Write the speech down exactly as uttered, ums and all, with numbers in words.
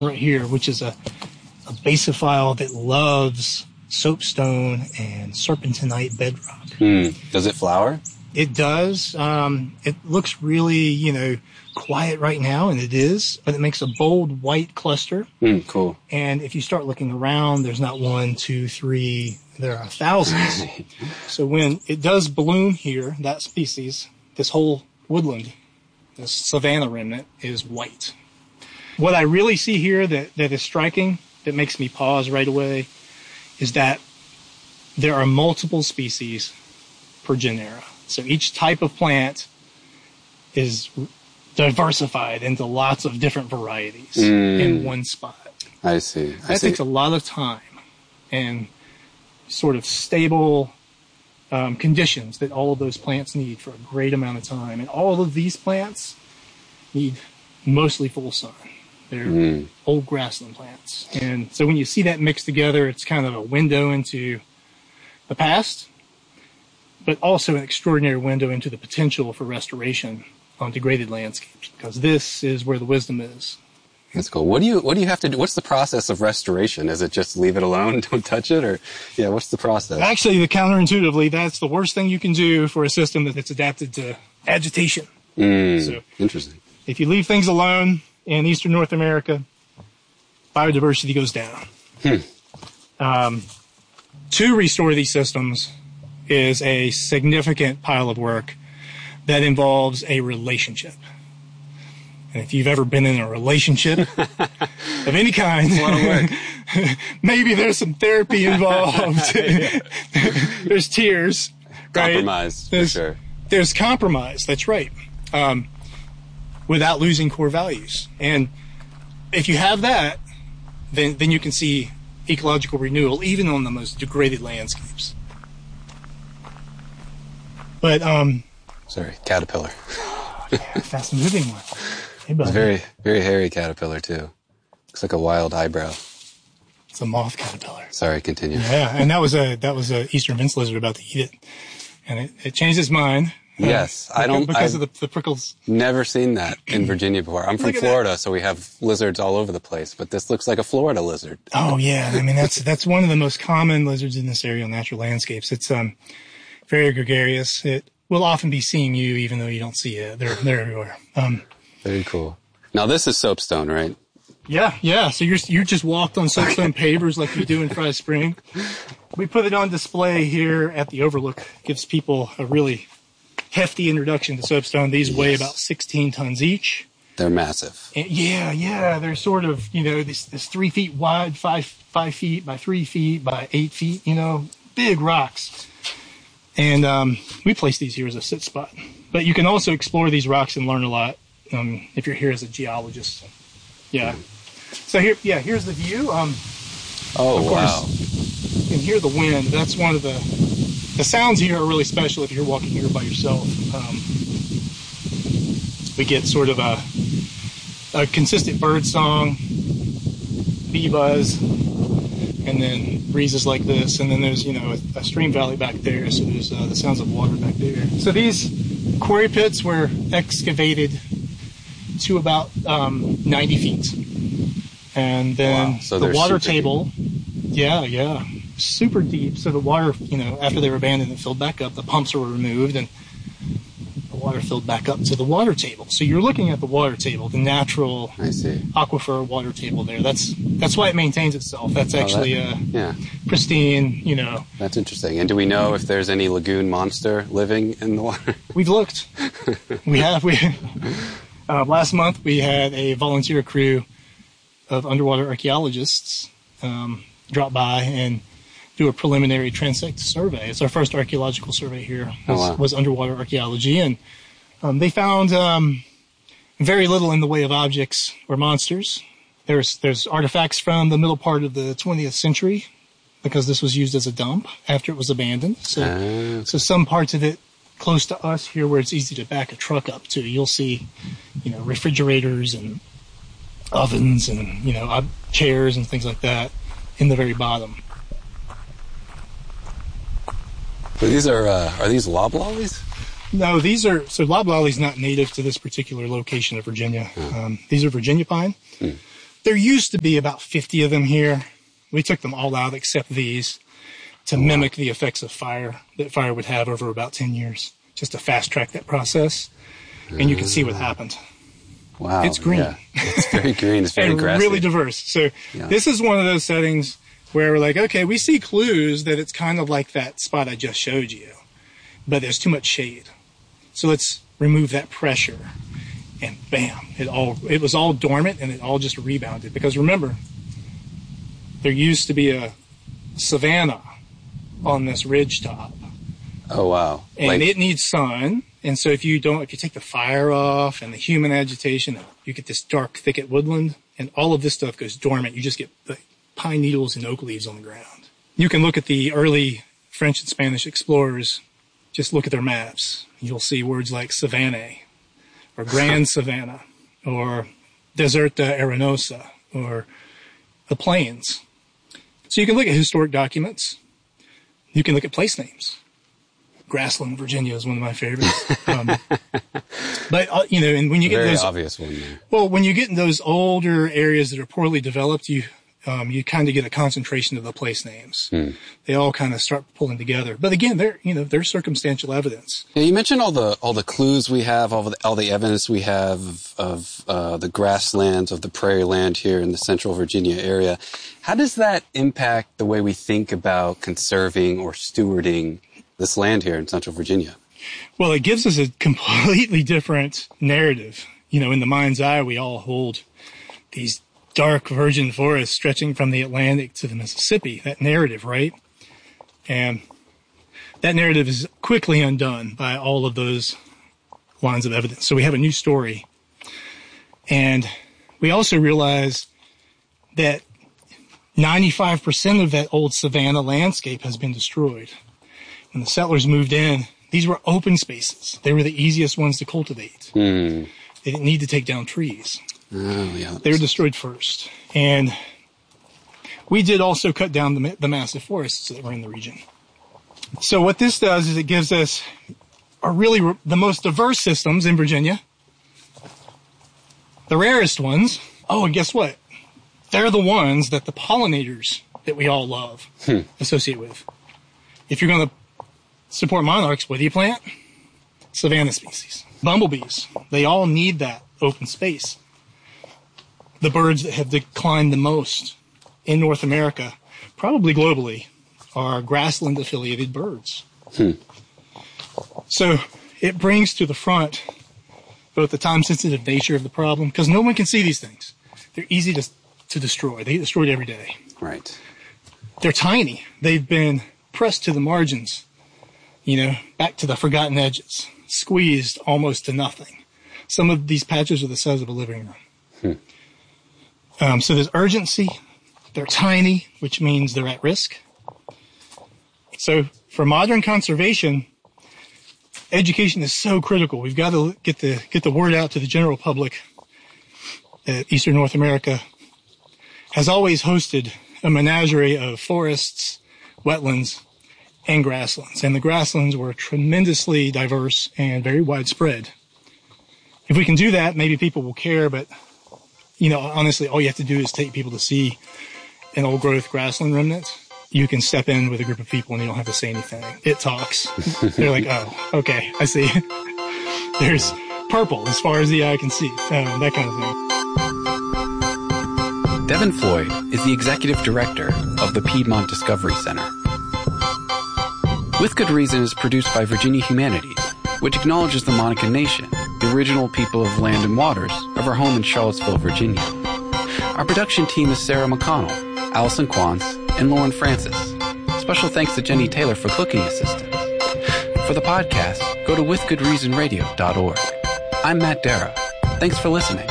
right here, which is a, a basophile that loves soapstone and serpentinite bedrock. Mm. Does it flower? It does. Um, it looks really, you know, quiet right now, and it is, but it makes a bold white cluster. Mm, cool. And if you start looking around, there's not one, two, three, there are thousands. So when it does bloom here, that species, this whole woodland, this savanna remnant, is white. What I really see here that, that is striking, that makes me pause right away, is that there are multiple species per genera. So each type of plant is diversified into lots of different varieties mm. in one spot. I see. I that see. takes a lot of time and sort of stable um, conditions that all of those plants need for a great amount of time. And all of these plants need mostly full sun. They're mm. old grassland plants. And so when you see that mixed together, it's kind of a window into the past, but also an extraordinary window into the potential for restoration on degraded landscapes, because this is where the wisdom is. That's cool. What do you what do you have to do? What's the process of restoration? Is it just leave it alone, don't touch it, or yeah, what's the process? Actually, the counterintuitively, that's the worst thing you can do for a system that's adapted to agitation. Mm, so, interesting. If you leave things alone in eastern North America, biodiversity goes down. Hmm. Um, to restore these systems is a significant pile of work that involves a relationship. And if you've ever been in a relationship of any kind, it's a lot of work. Maybe there's some therapy involved. There's tears, right? Compromise, there's, for sure. There's compromise, that's right, um, without losing core values. And if you have that, then, then you can see ecological renewal, even on the most degraded landscapes. But, um... Sorry, caterpillar. Oh, yeah, fast moving one. Hey, buddy. It's very, very hairy caterpillar, too. Looks like a wild eyebrow. It's a moth caterpillar. Sorry, continue. Yeah, and that was a that was a eastern fence lizard about to eat it. And it, it changed its mind. Yes, uh, I don't... Because I've of the, the prickles. Never seen that in Virginia before. I'm from Look at Florida, that. so we have lizards all over the place, but this looks like a Florida lizard. Oh, yeah. I mean, that's that's one of the most common lizards in this area on natural landscapes. It's um very gregarious. It will often be seeing you, even though you don't see it. They're, they're everywhere. Um, Very cool. Now, this is soapstone, right? Yeah, yeah. So you're, you just walked on soapstone pavers like you do in Fry Spring. We put it on display here at the Overlook. Gives people a really hefty introduction to soapstone. These yes. weigh about sixteen tons each. They're massive. And yeah, yeah. They're sort of, you know, this, this three feet wide, five, five feet by three feet by eight feet, you know, big rocks. And um, we place these here as a sit spot. But you can also explore these rocks and learn a lot um, if you're here as a geologist. Yeah. So here, yeah, here's the view. Um, oh, of course, wow. You can hear the wind. That's one of the, the sounds here are really special if you're walking here by yourself. Um, we get sort of a, a consistent bird song, bee buzz, and then breezes like this, and then there's, you know, a, a stream valley back there, so there's uh, the sounds of water back there. So these quarry pits were excavated to about um, ninety feet. And then wow. so the water super table, deep. yeah, yeah, super deep. So the water, you know, after they were abandoned and filled back up, the pumps were removed, and the water filled back up to the water table. So you're looking at the water table, the natural I see. aquifer water table there. That's that's why it maintains itself. That's actually oh, that, uh, yeah. pristine, you know. That's interesting. And do we know if there's any lagoon monster living in the water? We've looked. we have. We uh, last month we had a volunteer crew of underwater archaeologists um, drop by and do a preliminary transect survey. It's our first archaeological survey here. Was, oh, wow. was underwater archaeology, and um, they found um, very little in the way of objects or monsters. There's there's artifacts from the middle part of the twentieth century, because this was used as a dump after it was abandoned. So, uh. so some parts of it close to us here, where it's easy to back a truck up to, you'll see, you know, refrigerators and ovens and, you know, uh, chairs and things like that in the very bottom. But these are uh, are these loblollies? No, these are, so loblolly's not native to this particular location of Virginia. Oh. Um, these are Virginia pine. Hmm. There used to be about fifty of them here. We took them all out except these to wow. mimic the effects of fire that fire would have over about ten years, just to fast track that process. And you can see what happened. Wow. It's green. Yeah. It's very green. It's very and grassy. Really diverse. So yeah. this is one of those settings where we're like, okay, we see clues that it's kind of like that spot I just showed you, but there's too much shade. So let's remove that pressure. And bam, it all it was all dormant and it all just rebounded. Because remember, there used to be a savanna on this ridge top. Oh wow. And like- it needs sun. And so if you don't, if you take the fire off and the human agitation, you get this dark thicket woodland and all of this stuff goes dormant. You just get the pine needles and oak leaves on the ground. You can look at the early French and Spanish explorers, just look at their maps. You'll see words like savanna or grand savanna or deserta arenosa or the plains. So you can look at historic documents. You can look at place names. Grassland, Virginia is one of my favorites. Um, but, uh, you know, and when you get Very those obvious one there. Well, when you get in those older areas that are poorly developed, you, um, you kind of get a concentration of the place names. Hmm. They all kind of start pulling together. But again, they're, you know, they're circumstantial evidence. Yeah, you mentioned all the, all the clues we have, all the, all the evidence we have of, of uh, the grasslands, of the prairie land here in the central Virginia area. How does that impact the way we think about conserving or stewarding this land here in central Virginia? Well, it gives us a completely different narrative. You know, in the mind's eye, we all hold these dark virgin forests stretching from the Atlantic to the Mississippi, that narrative, right? And that narrative is quickly undone by all of those lines of evidence. So we have a new story. And we also realize that ninety-five percent of that old savanna landscape has been destroyed. When the settlers moved in, these were open spaces. They were the easiest ones to cultivate. Mm. They didn't need to take down trees. Oh, yeah. They were destroyed first. And we did also cut down the, the massive forests that were in the region. So what this does is it gives us a really re- the most diverse systems in Virginia. The rarest ones. Oh, and guess what? They're the ones that the pollinators that we all love hmm. associate with. If you're going to support monarchs, what do you plant? Savanna species. Bumblebees, they all need that open space. The birds that have declined the most in North America, probably globally, are grassland-affiliated birds. Hmm. So it brings to the front both the time-sensitive nature of the problem, because no one can see these things. They're easy to, to destroy. They get destroyed every day. Right. They're tiny. They've been pressed to the margins. You know, back to the forgotten edges, squeezed almost to nothing. Some of these patches are the size of a living room. Hmm. Um, so there's urgency. They're tiny, which means they're at risk. So for modern conservation, education is so critical. We've got to get the get the word out to the general public that Eastern North America has always hosted a menagerie of forests, wetlands, and grasslands. And the grasslands were tremendously diverse and very widespread. If we can do that, maybe people will care, but, you know, honestly, all you have to do is take people to see an old growth grassland remnant. You can step in with a group of people and you don't have to say anything. It talks. They're like, oh, okay, I see. There's purple as far as the eye can see, uh, that kind of thing. Devin Floyd is the executive director of the Piedmont Discovery Center. With Good Reason is produced by Virginia Humanities, which acknowledges the Monacan Nation, the original people of land and waters of our home in Charlottesville, Virginia. Our production team is Sarah McConnell, Allison Quantz, and Lauren Francis. Special thanks to Jenny Taylor for cooking assistance. For the podcast, go to with good reason radio dot org. I'm Matt Dara. Thanks for listening.